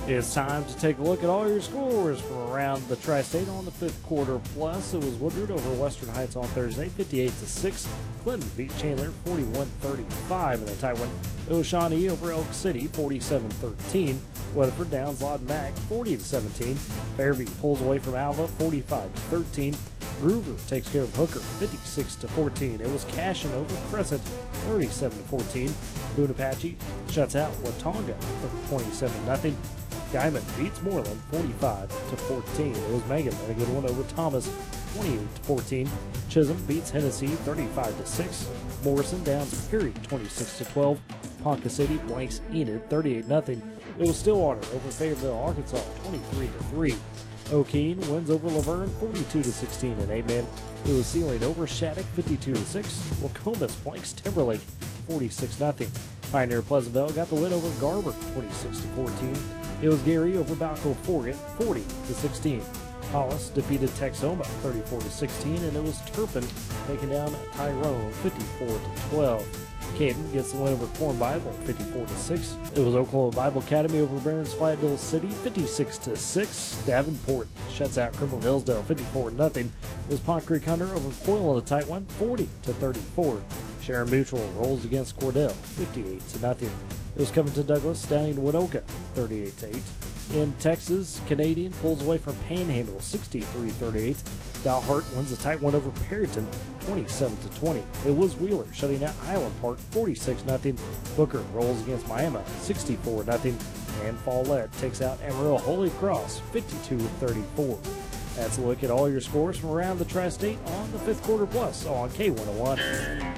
It's time to take a look at all your scores from around the Tri-State on the fifth quarter plus. It was Woodward over Western Heights on Thursday, 58-6. Clinton beat Chandler 41-35 in a tight one. It was Shawnee over Elk City, 47-13. Weatherford downs Lawton Mac, 40-17. Fairview pulls away from Alva, 45-13. Groover takes care of Hooker, 56-14. It was Cashin over Crescent, 37-14. Boone Apache shuts out Watonga for 27-0. Guyman beats Moreland 45-14. It was Megan a good one over Thomas 28-14. Chisholm beats Hennessy 35-6. Morrison downs Perry 26-12. Ponca City blanks Enid 38-0. It was Stillwater over Fayetteville, Arkansas 23-3. O'Keene wins over Laverne 42-16 in 8-man. It was Sealing over Shattuck 52-6. Wacomas blanks Timberlake 46-0. Pioneer Pleasantville got the win over Garber 26-14. It was Gary over Balco Forget 40-16. Hollis defeated Texoma 34-16, and it was Turpin taking down Tyrone 54-12. Caden gets the win over Corn Bible 54-6. It was Oklahoma Bible Academy over Barron's Flatville City 56-6. Davenport shuts out Criminal Hillsdale 54-0. It was Pond Creek Hunter over Coyle in a tight one 40-34. Sharon Mutual rolls against Cordell 58-0. It was Covington Douglas downing Winoka 38-8. In Texas, Canadian pulls away from Panhandle 63-38. Dalhart wins a tight one over Perryton 27-20. It was Wheeler shutting out Highland Park 46-0. Booker rolls against Miami 64-0. And Follett takes out Amarillo Holy Cross 52-34. That's a look at all your scores from around the Tri-State on the fifth quarter plus on K101.